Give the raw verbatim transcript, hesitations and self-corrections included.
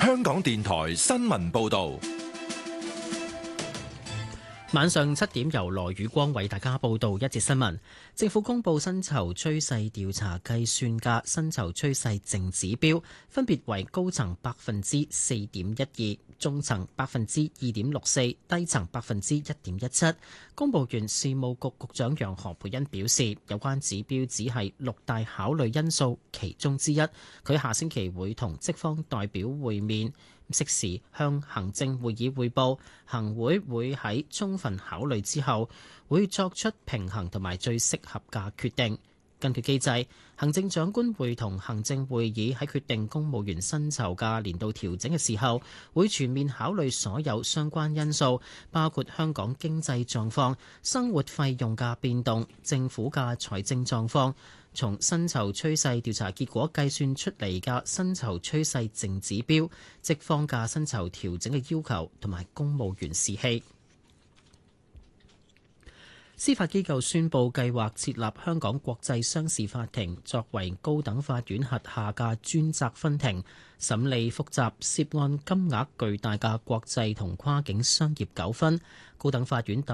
香港電台新聞報道。 晚上七點，由羅宇光為大家報道一節新聞。政府公布薪酬趨勢調查計算嘅薪酬趨勢淨指標，分別為高層百分之四點一二，中層百分之二點六四，低層百分之一點一七。公務員事務局局長楊何蓓茵表示，有關指標只係六大考慮因素其中之一。佢下星期會同職方代表會面，適時向行政會議匯報，行會會喺充分考慮之後，會作出平衡同埋最適合嘅決定。根據機制，行政長官會同行政會議喺決定公務員薪酬嘅年度調整嘅時候，會全面考慮所有相關因素，包括香港經濟狀況、生活費用嘅變動、政府嘅財政狀況。從薪酬趨勢調查結果計算出嚟嘅薪酬趨勢淨指標，職方嘅薪酬調整嘅要求同埋公務員士氣。司法機構宣布計劃設立香港國際商事法庭，作為高等法院轄下嘅專責分庭，審理複雜涉案金額巨大嘅國際同跨境商業糾紛。高等法院